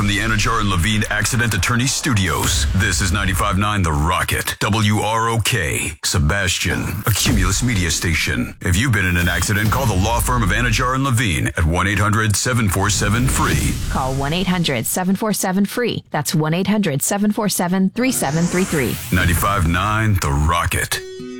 from the Anajar and Levine Accident Attorney Studios. This is 95.9 The Rocket, WROK, Sebastian, a Cumulus media station. If you've been in an accident, call the law firm of Anajar and Levine at 1-800-747-FREE. Call 1-800-747-FREE. That's 1-800-747-3733. 95.9 The Rocket.